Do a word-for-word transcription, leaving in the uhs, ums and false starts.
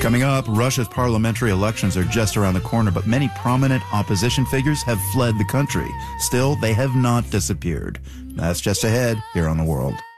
Coming up, Russia's parliamentary elections are just around the corner, but many prominent opposition figures have fled the country. Still, they have not disappeared. That's just ahead here on The World.